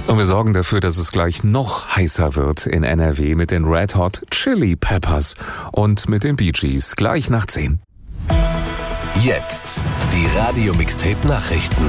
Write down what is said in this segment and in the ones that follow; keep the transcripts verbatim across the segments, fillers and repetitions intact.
Und wir sorgen dafür, dass es gleich noch heißer wird in N R W mit den Red Hot Chili Peppers und mit den Bee Gees. Gleich nach zehn. Jetzt die Radio-Mixtape-Nachrichten.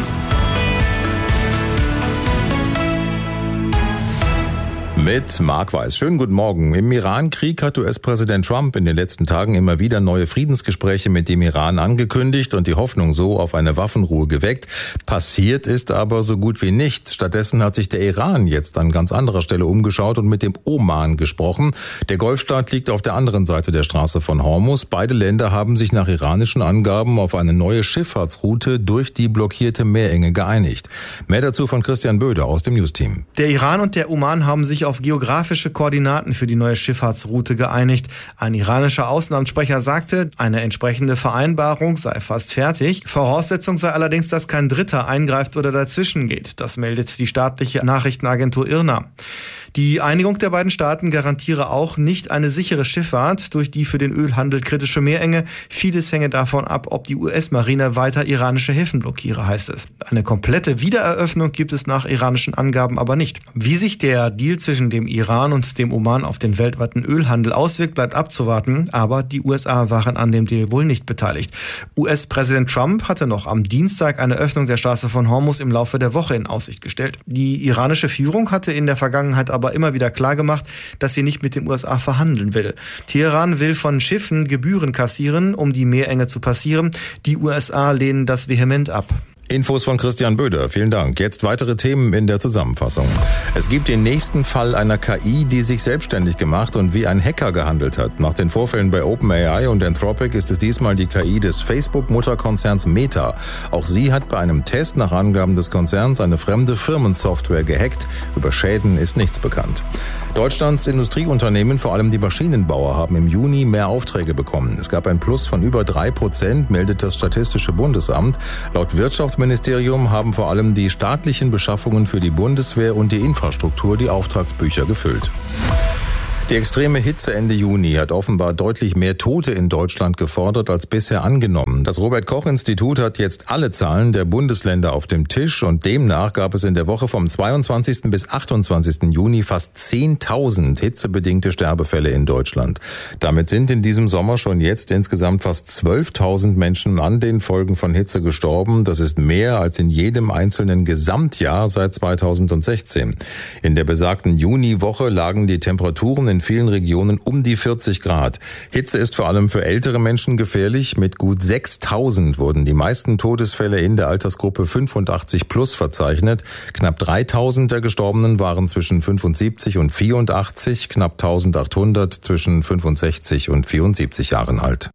Mit Marc Weiß. Schönen guten Morgen. Im Iran-Krieg hat U S-Präsident Trump in den letzten Tagen immer wieder neue Friedensgespräche mit dem Iran angekündigt und die Hoffnung so auf eine Waffenruhe geweckt. Passiert ist aber so gut wie nichts. Stattdessen hat sich der Iran jetzt an ganz anderer Stelle umgeschaut und mit dem Oman gesprochen. Der Golfstaat liegt auf der anderen Seite der Straße von Hormuz. Beide Länder haben sich nach iranischen Angaben auf eine neue Schifffahrtsroute durch die blockierte Meerenge geeinigt. Mehr dazu von Christian Böder aus dem News-Team. Der Iran und der Oman haben sich auf geografische Koordinaten für die neue Schifffahrtsroute geeinigt. Ein iranischer Außenamtssprecher sagte, eine entsprechende Vereinbarung sei fast fertig. Voraussetzung sei allerdings, dass kein Dritter eingreift oder dazwischen geht. Das meldet die staatliche Nachrichtenagentur I R N A. Die Einigung der beiden Staaten garantiere auch nicht eine sichere Schifffahrt durch die für den Ölhandel kritische Meerenge. Vieles hänge davon ab, ob die U S-Marine weiter iranische Häfen blockiere, heißt es. Eine komplette Wiedereröffnung gibt es nach iranischen Angaben aber nicht. Wie sich der Deal zwischen dem Iran und dem Oman auf den weltweiten Ölhandel auswirkt, bleibt abzuwarten. Aber die U S A waren an dem Deal wohl nicht beteiligt. U S-Präsident Trump hatte noch am Dienstag eine Öffnung der Straße von Hormuz im Laufe der Woche in Aussicht gestellt. Die iranische Führung hatte in der Vergangenheit aber immer wieder klargemacht, dass sie nicht mit den U S A verhandeln will. Teheran will von Schiffen Gebühren kassieren, um die Meerenge zu passieren. Die U S A lehnen das vehement ab. Infos von Christian Böder, vielen Dank. Jetzt weitere Themen in der Zusammenfassung. Es gibt den nächsten Fall einer K I, die sich selbstständig gemacht und wie ein Hacker gehandelt hat. Nach den Vorfällen bei OpenAI und Anthropic ist es diesmal die K I des Facebook-Mutterkonzerns Meta. Auch sie hat bei einem Test nach Angaben des Konzerns eine fremde Firmensoftware gehackt. Über Schäden ist nichts bekannt. Deutschlands Industrieunternehmen, vor allem die Maschinenbauer, haben im Juni mehr Aufträge bekommen. Es gab ein Plus von über drei Prozent, meldet das Statistische Bundesamt. Laut Wirtschaftsministerium haben vor allem die staatlichen Beschaffungen für die Bundeswehr und die Infrastruktur die Auftragsbücher gefüllt. Die extreme Hitze Ende Juni hat offenbar deutlich mehr Tote in Deutschland gefordert als bisher angenommen. Das Robert-Koch-Institut hat jetzt alle Zahlen der Bundesländer auf dem Tisch und demnach gab es in der Woche vom zweiundzwanzigsten bis achtundzwanzigsten Juni fast zehntausend hitzebedingte Sterbefälle in Deutschland. Damit sind in diesem Sommer schon jetzt insgesamt fast zwölftausend Menschen an den Folgen von Hitze gestorben. Das ist mehr als in jedem einzelnen Gesamtjahr seit zweitausendsechzehn. In der besagten Juniwoche lagen die Temperaturen in in vielen Regionen um die vierzig Grad. Hitze ist vor allem für ältere Menschen gefährlich. Mit gut sechstausend wurden die meisten Todesfälle in der Altersgruppe fünfundachtzig plus verzeichnet. Knapp dreitausend der Gestorbenen waren zwischen fünfundsiebzig und vierundachtzig, knapp eintausendachthundert zwischen fünfundsechzig und vierundsiebzig Jahren alt.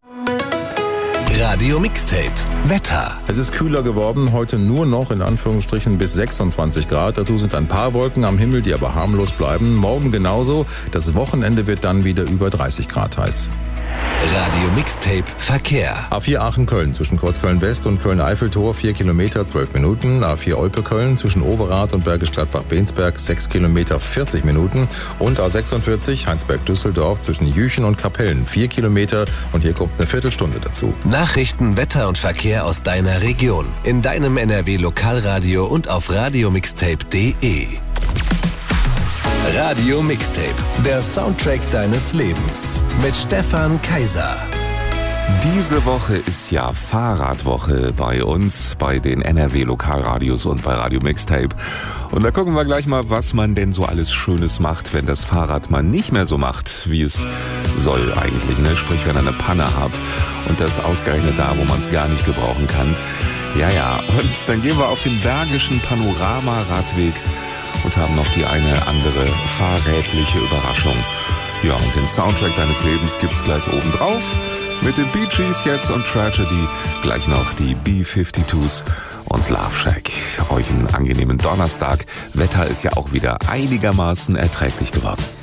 Radio Mixtape Wetter. Es ist kühler geworden, heute nur noch in Anführungsstrichen bis sechsundzwanzig Grad. Dazu sind ein paar Wolken am Himmel, die aber harmlos bleiben. Morgen genauso. Das Wochenende wird dann wieder über dreißig Grad heiß. Radio Mixtape Verkehr. A vier Aachen-Köln zwischen Kreuzköln-West und Köln-Eiffeltor vier Kilometer, zwölf Minuten. A vier Olpe-Köln zwischen Overath und Bergisch Gladbach-Bensberg sechs Kilometer, vierzig Minuten. Und A sechsundvierzig Heinsberg-Düsseldorf zwischen Jüchen und Kapellen vier Kilometer. Und hier kommt eine Viertelstunde dazu. Nachrichten, Wetter und Verkehr aus deiner Region. In deinem N R W Lokalradio und auf radiomixtape punkt de. Radio Mixtape, der Soundtrack deines Lebens mit Stefan Kaiser. Diese Woche ist ja Fahrradwoche bei uns, bei den N R W Lokalradios und bei Radio Mixtape. Und da gucken wir gleich mal, was man denn so alles Schönes macht, wenn das Fahrrad mal nicht mehr so macht, wie es soll eigentlich, ne? Sprich, wenn ihr eine Panne habt und das ausgerechnet da, wo man es gar nicht gebrauchen kann. Ja, ja, und dann gehen wir auf den Bergischen Panorama-Radweg und haben noch die eine andere fahrrädliche Überraschung. Ja, und den Soundtrack deines Lebens gibt's gleich oben drauf. Mit den Bee Gees jetzt und Tragedy. Gleich noch die B zweiundfünfzigers und Love Shack. Euch einen angenehmen Donnerstag. Wetter ist ja auch wieder einigermaßen erträglich geworden.